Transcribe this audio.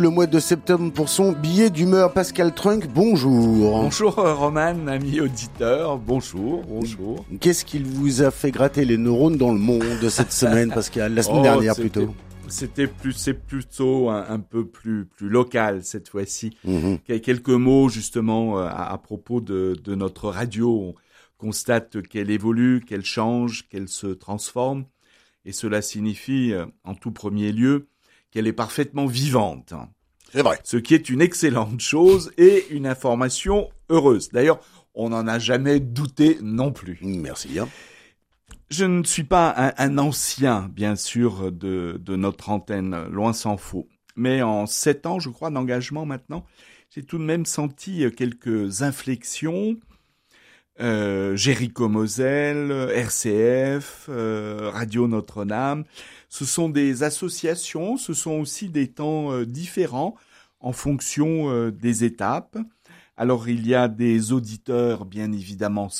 Le mois de septembre pour son billet d'humeur. Pascal Trunk, bonjour. Bonjour Roman, ami auditeur, bonjour. Qu'est-ce qu'il vous a fait gratter les neurones dans le monde cette semaine, Pascal? La semaine dernière plutôt. C'est plutôt un peu plus local cette fois-ci. Quelques mots justement à propos de notre radio. On constate qu'elle évolue, qu'elle change, qu'elle se transforme. Et cela signifie, en tout premier lieu, qu'elle est parfaitement vivante. C'est vrai. Ce qui est une excellente chose et une information heureuse. D'ailleurs, on n'en a jamais douté non plus. Merci. Je ne suis pas un ancien, bien sûr, de notre antenne, loin s'en faut. Mais en 7 ans, je crois, d'engagement maintenant, j'ai tout de même senti quelques inflexions. Jéricho Moselle, RCF, Radio Notre-Dame. Ce sont des associations, ce sont aussi des temps différents en fonction des étapes. Alors il y a des auditeurs bien évidemment